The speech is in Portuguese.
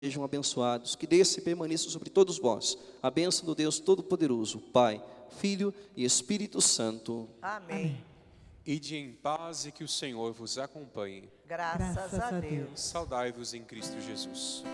sejam abençoados, que desça e permaneça sobre todos vós a bênção do Deus Todo-Poderoso, Pai, Filho e Espírito Santo. Amém. Ide em paz e que o Senhor vos acompanhe. Graças a Deus. Saudai-vos em Cristo Jesus.